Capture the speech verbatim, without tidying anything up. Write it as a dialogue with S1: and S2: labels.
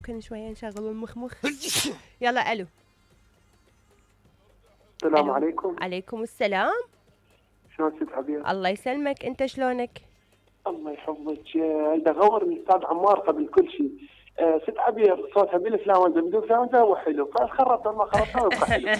S1: ممكن شوية نشغل المخمخ. يلا ألو.
S2: السلام
S1: ألو.
S2: عليكم.
S1: عليكم السلام.
S2: شلون ست عبير؟
S1: الله يسلمك، أنت شلونك؟
S2: الله يحفظك. هيدا غور من استاذ عمار قبل كل شيء. ست عبير صوتها بالفلاونزا بدون فلاونزا هو حلو، فخربتها ما خربتها يبقى حلو.